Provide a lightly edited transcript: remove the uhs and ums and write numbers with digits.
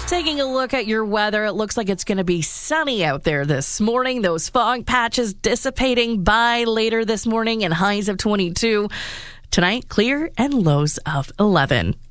Taking a look at your weather, it looks like it's going to be sunny out there this morning. Those fog patches dissipating by later this morning and highs of 22. Tonight, clear and lows of 11.